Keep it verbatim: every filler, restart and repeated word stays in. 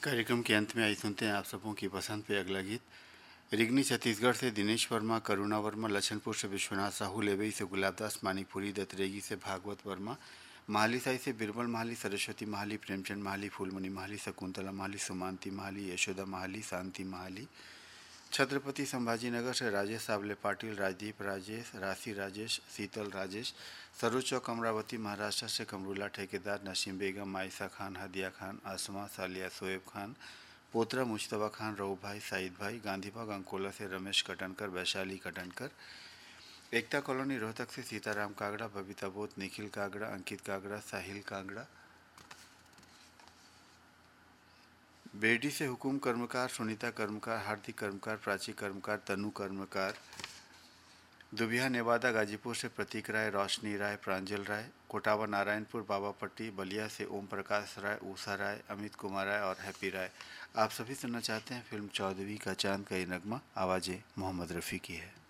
कार्यक्रम के अंत में आई सुनते हैं आप सबों की पसंद पे अगला गीत। रिगनी छत्तीसगढ़ से दिनेश वर्मा, करुणा वर्मा, लछनपुर से विश्वनाथ साहू, लेवई से गुलाबदास मानिकपुरी, दतरेगी से भागवत वर्मा, महाली साई से बिरबल महाली, सरस्वती महाली, प्रेमचंद महाली, फूलमणि महाली, शकुंतला महाली, सुमांति महाली, यशोदा महाली, शांति महाली, छत्रपति संभाजी नगर से राजेश सावले पाटिल, राजदीप राजेश, राशि राजेश, शीतल राजेश, सरोज चौक अमरावती महाराष्ट्र से कमरुल्ला ठेकेदार, नसीम बेगम, माइसा खान, हदिया खान, आसमा सालिया, शोएब खान, पोतरा मुश्तबा खान, रऊ भाई, साइद भाई, गांधीबाग अंकोला से रमेश कटनकर, वैशाली कटनकर, एकता कॉलोनी रोहतक से सीताराम कागड़ा, बबीता बोत, निखिल कागड़ा, अंकित कागड़ा, साहिल कागड़ा, बेडी से हुकुम कर्मकार, सुनीता कर्मकार, हार्दिक कर्मकार, प्राची कर्मकार, तनु कर्मकार, दुबिया नेवादा गाजीपुर से प्रतीक राय, रोशनी राय, प्रांजल राय, कोटावा नारायणपुर, बाबापट्टी बलिया से ओम प्रकाश राय, ऊषा राय, अमित कुमार राय और हैप्पी राय। आप सभी सुनना चाहते हैं फिल्म चौदहवीं का चांद का ये नगमा, आवाज़ें मोहम्मद रफ़ी की है।